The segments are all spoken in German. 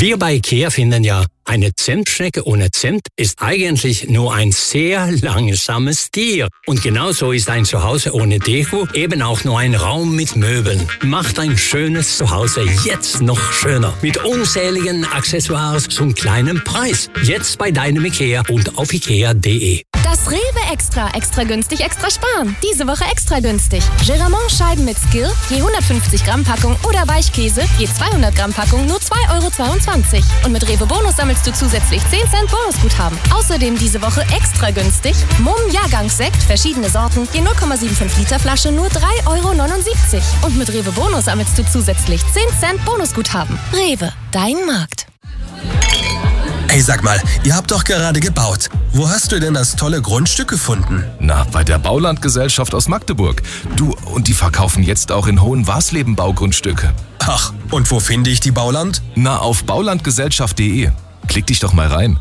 Wir bei IKEA finden ja, eine Zimtschnecke ohne Zimt ist eigentlich nur ein sehr langsames Tier. Und genauso ist ein Zuhause ohne Deko eben auch nur ein Raum mit Möbeln. Macht ein schönes Zuhause jetzt noch schöner. Mit unzähligen Accessoires zum kleinen Preis. Jetzt bei deinem IKEA und auf ikea.de. Das Rewe Extra günstig, extra sparen. Diese Woche extra günstig. Geramont-Scheiben mit Skill, je 150 Gramm Packung oder Weichkäse, je 200 Gramm Packung, nur 2,22 €. Und mit Rewe Bonus sammelst du zusätzlich 10 Cent Bonusguthaben. Außerdem diese Woche extra günstig. Mumm Jahrgangssekt, verschiedene Sorten, je 0,75 Liter Flasche, nur 3,79 €. Und mit Rewe Bonus sammelst du zusätzlich 10 Cent Bonusguthaben. Rewe, dein Markt. Hey, sag mal, ihr habt doch gerade gebaut. Wo hast du denn das tolle Grundstück gefunden? Na, bei der Baulandgesellschaft aus Magdeburg. Du, und die verkaufen jetzt auch in Hohenwarsleben Baugrundstücke. Ach, und wo finde ich die Bauland? Na, auf baulandgesellschaft.de. Klick dich doch mal rein.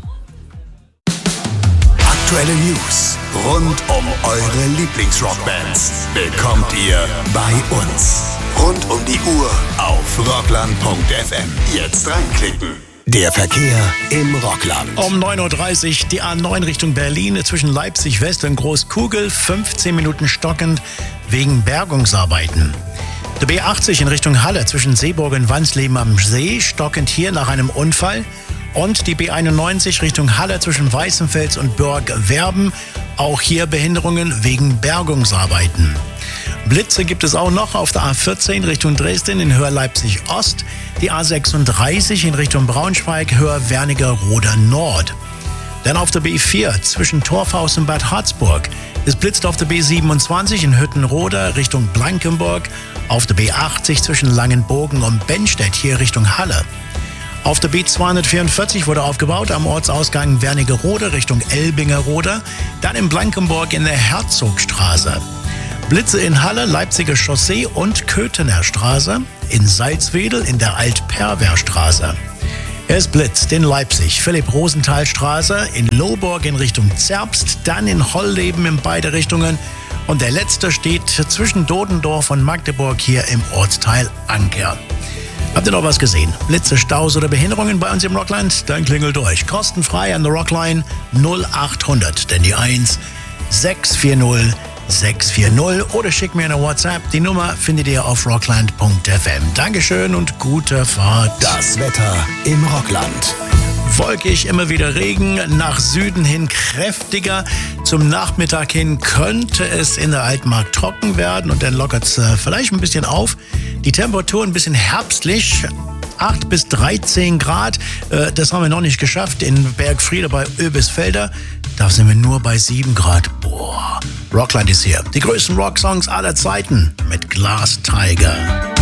Aktuelle News rund um eure Lieblingsrockbands bekommt ihr bei uns. Rund um die Uhr auf rockland.fm. Jetzt reinklicken. Der Verkehr im Rockland. Um 9.30 Uhr die A9 Richtung Berlin zwischen Leipzig West und Großkugel, 15 Minuten stockend wegen Bergungsarbeiten. Der B80 in Richtung Halle zwischen Seeburg und Wansleben am See, stockend hier nach einem Unfall. Und die B91 Richtung Halle zwischen Weißenfels und Börg-Werben, auch hier Behinderungen wegen Bergungsarbeiten. Blitze gibt es auch noch auf der A14 Richtung Dresden in Höhe Leipzig Ost, die A36 in Richtung Braunschweig, Höhe Wernigerode Nord. Dann auf der B4 zwischen Torfhaus und Bad Harzburg. Es blitzt auf der B27 in Hüttenrode Richtung Blankenburg, auf der B80 zwischen Langenbogen und Benstedt hier Richtung Halle. Auf der B244 wurde aufgebaut am Ortsausgang Wernigerode Richtung Elbingerode, dann in Blankenburg in der Herzogstraße. Blitze in Halle, Leipziger Chaussee und Köthener Straße, in Salzwedel in der Alt-Perwer-Straße. Es blitzt in Leipzig, Philipp-Rosenthal-Straße, in Lohburg in Richtung Zerbst, dann in Holleben in beide Richtungen und der letzte steht zwischen Dodendorf und Magdeburg hier im Ortsteil Anker. Habt ihr noch was gesehen? Blitze, Staus oder Behinderungen bei uns im Rockland? Dann klingelt durch. Kostenfrei an der Rockline 0800, denn die 1 640 640 oder schickt mir eine WhatsApp. Die Nummer findet ihr auf rockland.fm. Dankeschön und gute Fahrt. Das Wetter im Rockland. Wolkig, immer wieder Regen, nach Süden hin kräftiger. Zum Nachmittag hin könnte es in der Altmark trocken werden und dann lockert es vielleicht ein bisschen auf. Die Temperatur ein bisschen herbstlich, 8 bis 13 Grad. Das haben wir noch nicht geschafft in Bergfriede bei Oebisfelder. Da sind wir nur bei 7 Grad. Boah, Rockland ist hier. Die größten Rocksongs aller Zeiten mit Glass Tiger.